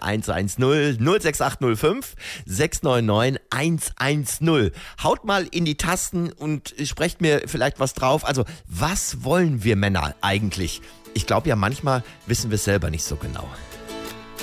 110 06805 699 110. Haut mal in die Tasten und sprecht mir vielleicht was drauf. Also, was wollen wir Männer eigentlich? Ich glaube ja, manchmal wissen wir es selber nicht so genau.